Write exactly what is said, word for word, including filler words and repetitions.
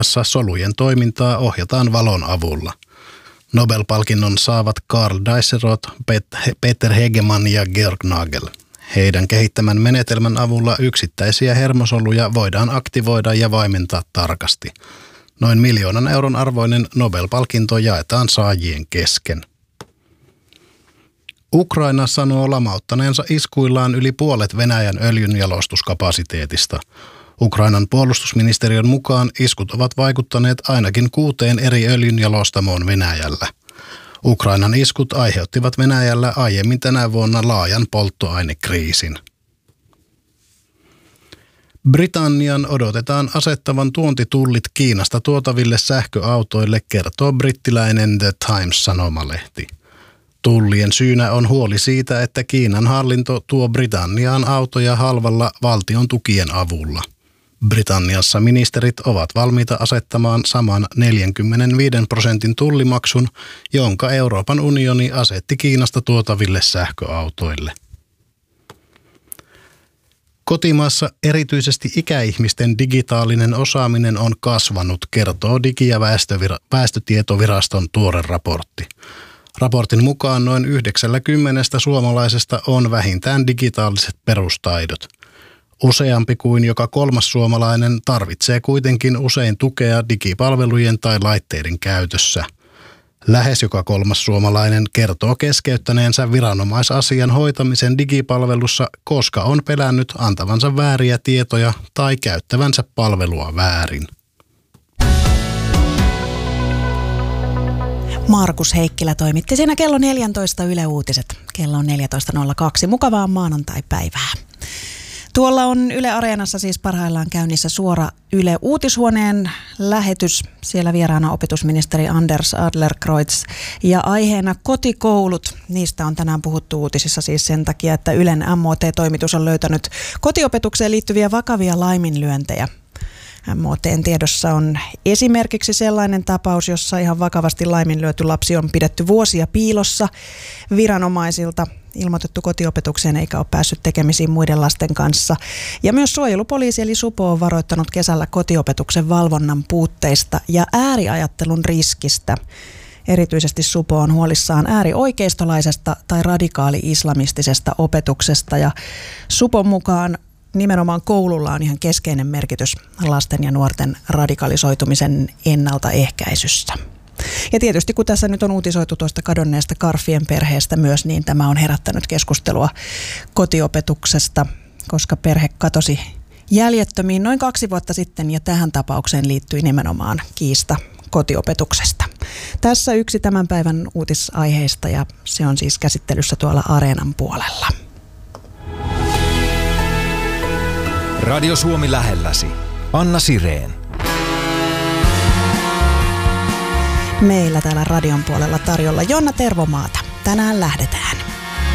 solujen toimintaa ohjataan valon avulla. Nobel-palkinnon saavat Karl Diderot, Peter Hegemann ja Georg Nagel. Heidän kehittämän menetelmän avulla yksittäisiä hermosoluja voidaan aktivoida ja vaimentaa tarkasti. Noin miljoonan euron arvoinen Nobel-palkinto jaetaan saajien kesken. Ukraina sanoo lamauttaneensa iskuillaan yli puolet Venäjän öljynjalostuskapasiteetista. Ukrainan puolustusministeriön mukaan iskut ovat vaikuttaneet ainakin kuuteen eri öljynjalostamoon Venäjällä. Ukrainan iskut aiheuttivat Venäjällä aiemmin tänä vuonna laajan polttoainekriisin. Britannian odotetaan asettavan tuontitullit Kiinasta tuotaville sähköautoille, kertoo brittiläinen The Times-sanomalehti. Tullien syynä on huoli siitä, että Kiinan hallinto tuo Britanniaan autoja halvalla valtion tukien avulla. Britanniassa ministerit ovat valmiita asettamaan saman neljäkymmentäviisi prosentin tullimaksun, jonka Euroopan unioni asetti Kiinasta tuotaville sähköautoille. Kotimaassa erityisesti ikäihmisten digitaalinen osaaminen on kasvanut, kertoo Digi- ja väestötietoviraston tuore raportti. Raportin mukaan noin yhdeksänkymmentä suomalaisesta on vähintään digitaaliset perustaidot. Useampi kuin joka kolmas suomalainen tarvitsee kuitenkin usein tukea digipalvelujen tai laitteiden käytössä. Lähes joka kolmas suomalainen kertoo keskeyttäneensä viranomaisasian hoitamisen digipalvelussa, koska on pelännyt antavansa vääriä tietoja tai käyttävänsä palvelua väärin. Markus Heikkilä toimitti siinä kello neljätoista Yle Uutiset. Kello on neljätoista nolla kaksi. Mukavaa maanantai-päivää. Tuolla on Yle Areenassa siis parhaillaan käynnissä suora Yle Uutishuoneen lähetys. Siellä vieraana opetusministeri Anders Adlercreutz ja aiheena kotikoulut. Niistä on tänään puhuttu uutisissa siis sen takia, että Ylen M O T-toimitus on löytänyt kotiopetukseen liittyviä vakavia laiminlyöntejä. M O T:n tiedossa on esimerkiksi sellainen tapaus, jossa ihan vakavasti laiminlyöty lapsi on pidetty vuosia piilossa viranomaisilta, ilmoitettu kotiopetukseen eikä ole päässyt tekemisiin muiden lasten kanssa. Ja myös suojelupoliisi eli Supo on varoittanut kesällä kotiopetuksen valvonnan puutteista ja ääriajattelun riskistä. Erityisesti Supo on huolissaan äärioikeistolaisesta tai radikaali-islamistisesta opetuksesta ja Supon mukaan nimenomaan koululla on ihan keskeinen merkitys lasten ja nuorten radikalisoitumisen ennaltaehkäisyssä. Ja tietysti kun tässä nyt on uutisoitu tuosta kadonneesta Karfien perheestä myös, niin tämä on herättänyt keskustelua kotiopetuksesta, koska perhe katosi jäljettömiin noin kaksi vuotta sitten ja tähän tapaukseen liittyi nimenomaan kiista kotiopetuksesta. Tässä yksi tämän päivän uutisaiheista ja se on siis käsittelyssä tuolla Areenan puolella. Radio Suomi lähelläsi. Anna Sireen. Meillä täällä radion puolella tarjolla Jonna Tervomaata. Tänään lähdetään.